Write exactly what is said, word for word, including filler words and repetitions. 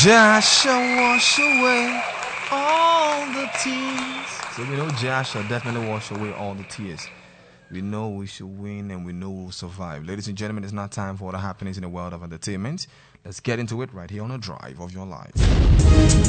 Jah shall wash away all the tears. So we know Jah shall definitely wash away all the tears. We know we should win and we know we'll survive. Ladies and gentlemen, it's not time for what happenings in the world of entertainment. Let's get into it right here on The Drive of Your Life.